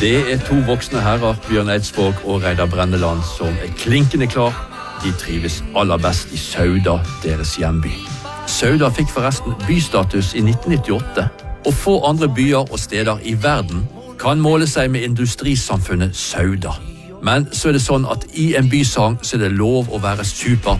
Det to voksne herrer, Bjørn Eidsvåg og Reidar Brenneland, som klinkende klar. De trives aller best i Sauda, deres hjemby. Sauda fikk forresten bystatus i 1998, og få andre byer og steder i verden kan måle seg med industrisamfunnet Sauda. Men så det sånn at i en bysang så det lov å være super